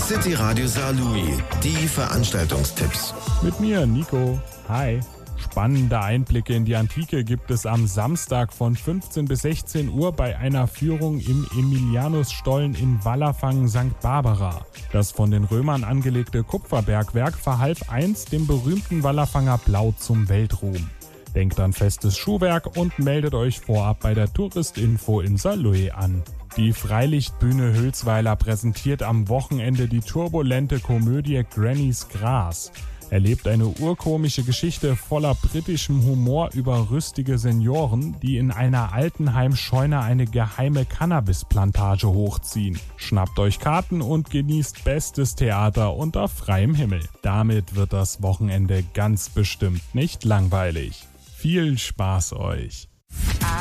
City Radio Saarlouis, die Veranstaltungstipps. Mit mir, Nico. Hi. Spannende Einblicke in die Antike gibt es am Samstag von 15 bis 16 Uhr bei einer Führung im Emilianusstollen in Wallerfangen St. Barbara. Das von den Römern angelegte Kupferbergwerk verhalf einst dem berühmten Wallerfanger Blau zum Weltruhm. Denkt an festes Schuhwerk und meldet euch vorab bei der Touristinfo in Saarlouis an. Die Freilichtbühne Hülsweiler präsentiert am Wochenende die turbulente Komödie Granny's Gras. Erlebt eine urkomische Geschichte voller britischem Humor über rüstige Senioren, die in einer Altenheimscheune eine geheime Cannabisplantage hochziehen. Schnappt euch Karten und genießt bestes Theater unter freiem Himmel. Damit wird das Wochenende ganz bestimmt nicht langweilig. Viel Spaß euch!